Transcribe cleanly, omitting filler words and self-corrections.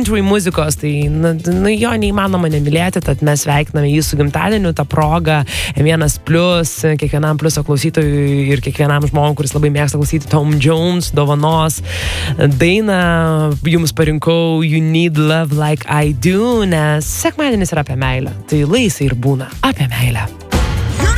country muzikos, tai jo neįmanoma nemylėti, tad mes sveikiname jį su gimtadieniu, tą progą M1+, kiekvienam pliuso klausytojui ir kiekvienam žmogui, kuris labai mėgsta klausyti Tom Jones, dovanos dainą, jums parinkau You Need Love Like I Do, nes sekmadienis yra apie meilę, tai laisvai ir būna apie meilę.